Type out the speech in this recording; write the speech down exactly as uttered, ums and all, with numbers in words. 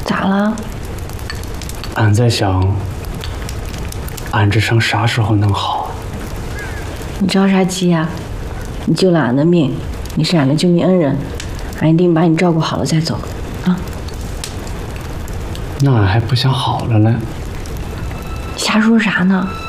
咋了？ 俺在想，俺这伤啥时候能好？ 你着啥急呀？你救了俺的命，你是俺的救命恩人，俺一定把你照顾好了再走，啊？ 那俺还不想好了嘞。 瞎说啥呢？